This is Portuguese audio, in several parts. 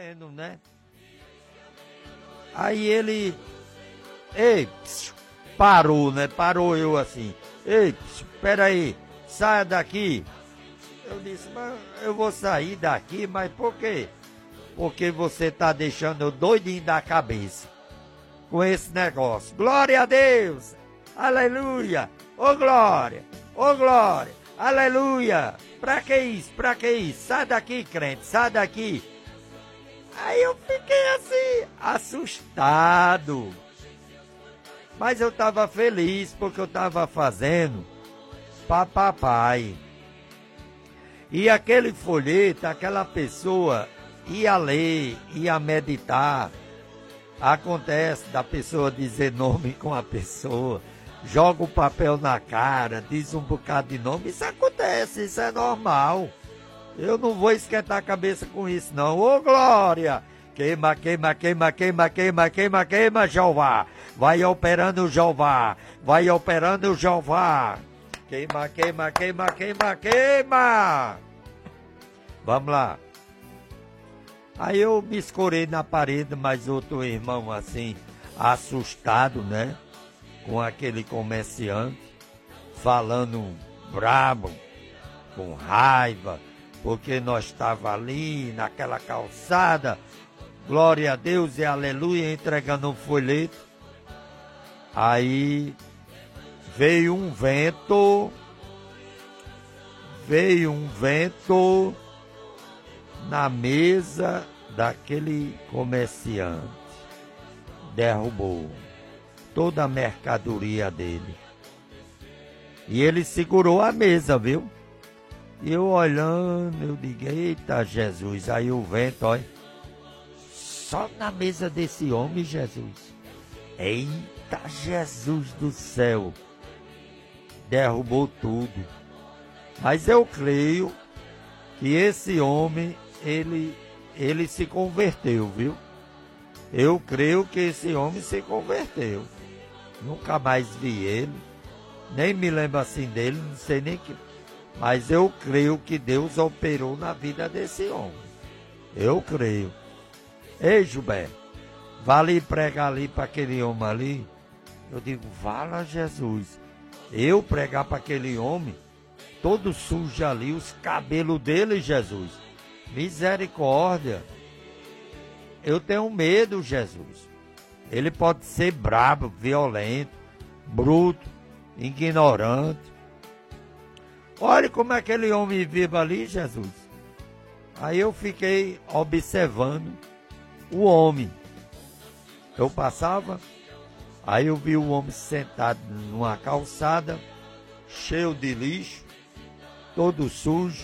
fazendo, né? Aí ele, ei, parou, né? Parou eu assim, ei, espera aí, saia daqui. Eu disse, mas eu vou sair daqui, mas por quê? Porque você tá deixando eu doidinho da cabeça com esse negócio. Glória a Deus! Aleluia! Ô glória! Ô glória! Aleluia! Pra que isso? Pra que isso? Sai daqui, crente, sai daqui! Aí eu fiquei assim, assustado. Mas eu tava feliz porque eu tava fazendo pra papai. E aquele folheto, aquela pessoa ia ler, ia meditar. Acontece da pessoa dizer nome com a pessoa, joga o papel na cara, diz um bocado de nome. Isso acontece, isso é normal. Eu não vou esquentar a cabeça com isso não. Ô glória! Queima, queima, queima, queima, queima, queima, queima, Jeová. Vai operando o Jeová. Vai operando o Jeová. Queima, queima, queima, queima, queima. Vamos lá. Aí eu me escorei na parede, mas outro irmão assim, assustado, né? Com aquele comerciante, falando brabo, com raiva, porque nós estava ali naquela calçada, glória a Deus e aleluia, entregando um folheto. Aí veio um vento na mesa daquele comerciante, derrubou toda a mercadoria dele. E ele segurou a mesa, viu? E eu olhando, eu digo, eita Jesus, aí o vento, olha, só na mesa desse homem, Jesus. Eita Jesus do céu, derrubou tudo. Mas eu creio que esse homem, ele se converteu, viu? Eu creio que esse homem se converteu. Nunca mais vi ele, nem me lembro assim dele, não sei nem que... Mas eu creio que Deus operou na vida desse homem. Eu creio. Ei, Gilberto, vá ali pregar ali para aquele homem ali. Eu digo, vala Jesus. Eu pregar para aquele homem, todo sujo ali, os cabelos dele, Jesus. Misericórdia. Eu tenho medo, Jesus. Ele pode ser brabo, violento, bruto, ignorante. Olha como aquele homem vive ali, Jesus. Aí eu fiquei observando o homem. Eu passava, aí eu vi o homem sentado numa calçada, cheio de lixo, todo sujo.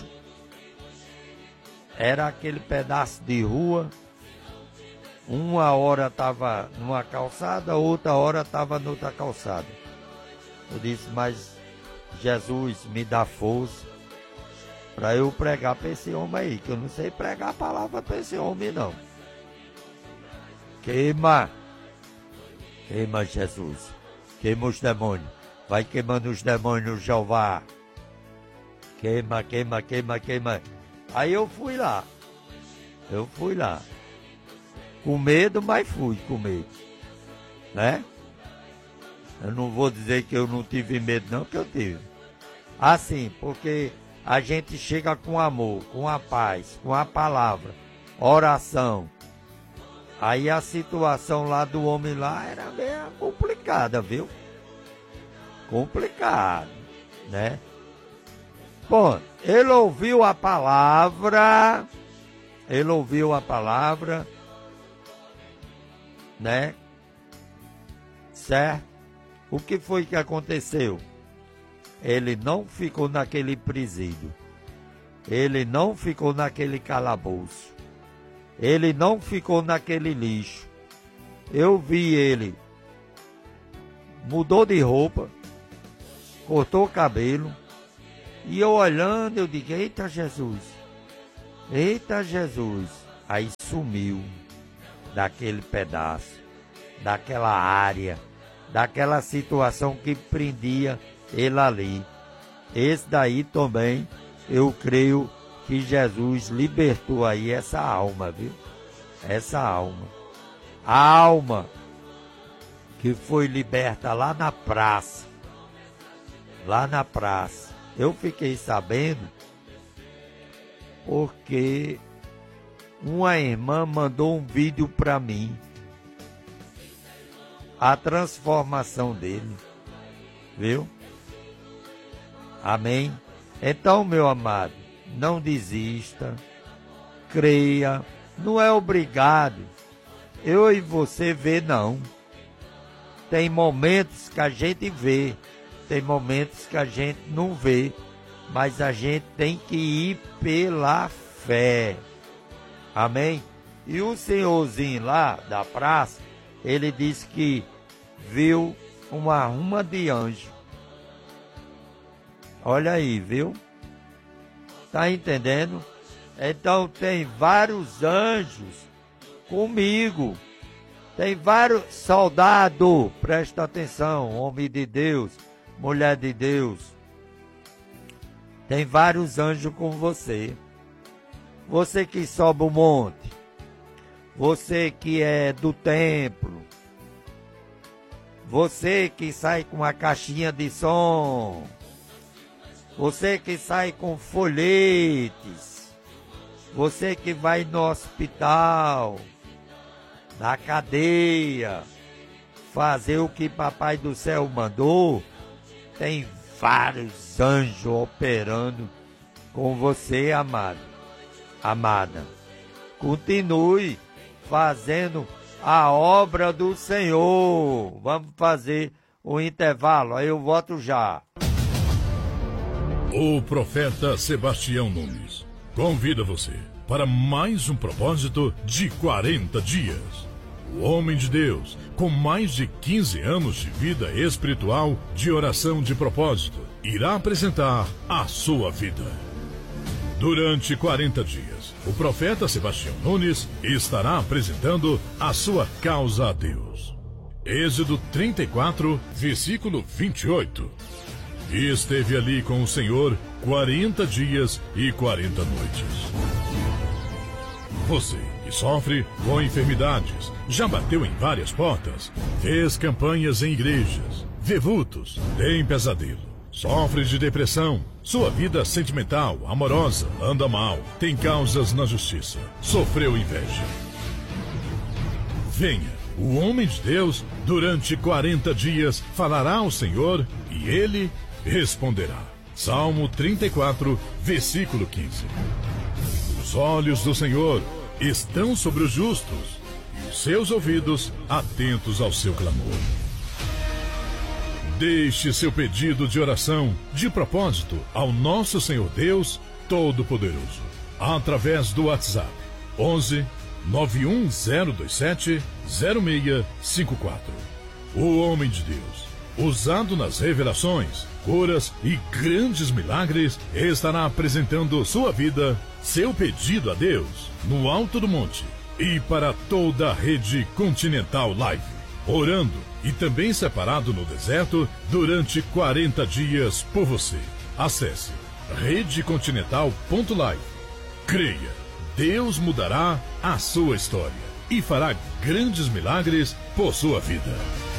Era aquele pedaço de rua. Uma hora estava numa calçada, outra hora estava noutra calçada. Eu disse, mas Jesus, me dá força para eu pregar para esse homem aí, que eu não sei pregar a palavra para esse homem não. Queima, queima Jesus, queima os demônios, vai queimando os demônios, Jeová. Queima, queima, queima, queima. Aí eu fui lá, com medo, mas fui com medo, né? Eu não vou dizer que eu não tive medo não, que eu tive. Assim, porque a gente chega com amor, com a paz, com a palavra, oração. Aí a situação lá do homem lá era meio complicada, viu? Complicado, né? Bom, ele ouviu a palavra, né? Certo? O que foi que aconteceu? Ele não ficou naquele presídio. Ele não ficou naquele calabouço. Ele não ficou naquele lixo. Eu vi ele. Mudou de roupa. Cortou o cabelo. E eu olhando, eu digo, eita Jesus. Eita Jesus. Aí sumiu daquele pedaço, daquela área, daquela situação que prendia ele ali. Esse daí também, eu creio que Jesus libertou aí essa alma, viu? essa alma. A alma que foi liberta lá na praça. Lá na praça. Eu fiquei sabendo porque uma irmã mandou um vídeo para mim. A transformação dele. Viu? Amém? Então, meu amado, não desista. Creia. Não é obrigado. Eu e você vê, não. Tem momentos que a gente vê. Tem momentos que a gente não vê. Mas a gente tem que ir pela fé. Amém? E o senhorzinho lá da praça, ele disse que viu uma ruma de anjo. Olha aí, viu? Tá entendendo? Então tem vários anjos comigo. Tem vários soldados, presta atenção, homem de Deus, mulher de Deus. Tem vários anjos com você. Você que sobe o monte. Você que é do templo. Você que sai com a caixinha de som. Você que sai com folhetes. Você que vai no hospital, na cadeia, fazer o que Papai do Céu mandou. Tem vários anjos operando com você, amado, amada. Continue fazendo a obra do Senhor. Vamos fazer um intervalo, aí eu volto já. O profeta Sebastião Nunes convida você para mais um propósito de 40 dias. O homem de Deus, com mais de 15 anos de vida espiritual, de oração de propósito, irá apresentar a sua vida. Durante 40 dias, o profeta Sebastião Nunes estará apresentando a sua causa a Deus. Êxodo 34, versículo 28. E esteve ali com o Senhor 40 dias e 40 noites. Você que sofre com enfermidades, já bateu em várias portas, fez campanhas em igrejas, vê vultos, tem pesadelo, sofre de depressão, sua vida sentimental, amorosa, anda mal, tem causas na justiça, sofreu inveja. Venha, o homem de Deus, durante 40 dias, falará ao Senhor e ele responderá. Salmo 34, versículo 15. Os olhos do Senhor estão sobre os justos e os seus ouvidos atentos ao seu clamor. Deixe seu pedido de oração, de propósito, ao nosso Senhor Deus Todo-Poderoso, através do WhatsApp 11 91027 0654. O homem de Deus, usado nas revelações, curas e grandes milagres, estará apresentando sua vida, seu pedido a Deus, no alto do monte e para toda a Rede Continental Live, orando e também separado no deserto durante 40 dias por você. Acesse redecontinental.live. Creia, Deus mudará a sua história e fará grandes milagres por sua vida.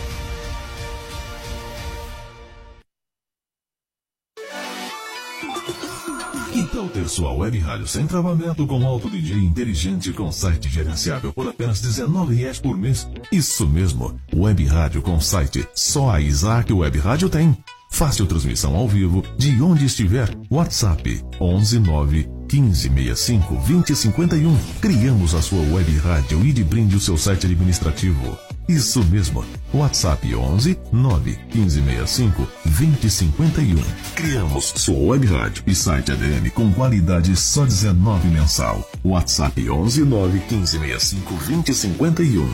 Que tal ter sua web rádio sem travamento com alto DJ inteligente com site gerenciável por apenas R$19 por mês? Isso mesmo, web rádio com site. Só a Isaac Web Rádio tem. Fácil transmissão ao vivo de onde estiver. WhatsApp 11 9 15 65 20 51. Criamos a sua web rádio e de brinde o seu site administrativo. Isso mesmo, WhatsApp 11 9 15 65 20 51. Criamos sua web rádio e site ADM com qualidade só R$19 mensal. WhatsApp 11 9 15 65 20 51.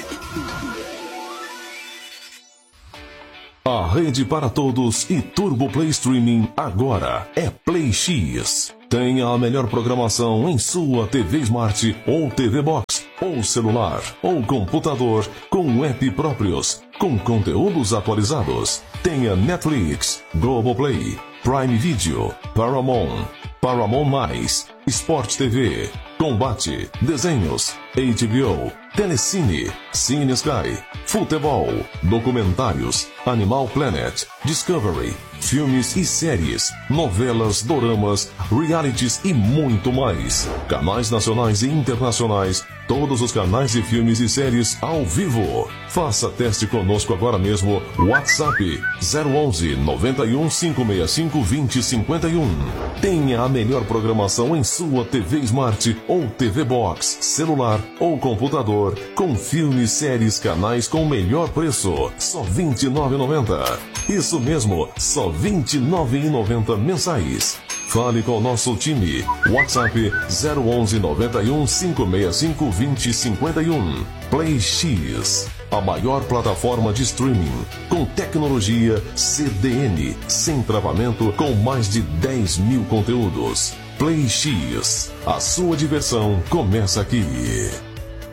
A rede para todos e Turbo Play Streaming agora é Play X. Tenha a melhor programação em sua TV Smart ou TV Box, ou celular, ou computador, com app próprios, com conteúdos atualizados. Tenha Netflix, Globoplay, Prime Video, Paramount+, Sport TV, Combate, desenhos, HBO, Telecine, Cine Sky, futebol, documentários, Animal Planet, Discovery, filmes e séries, novelas, doramas, realities e muito mais. Canais nacionais e internacionais, todos os canais de filmes e séries ao vivo. Faça teste conosco agora mesmo. WhatsApp 011 91 565 2051. Tenha a melhor programação em sua TV Smart ou TV Box, celular ou computador, com filmes, séries, canais com o melhor preço. Só R$ 29,90. Isso mesmo, só R$ 29,90 mensais. Fale com o nosso time. WhatsApp 011 91 565 2051. Play X, a maior plataforma de streaming com tecnologia CDN, sem travamento, com mais de 10 mil conteúdos. Play X, a sua diversão começa aqui.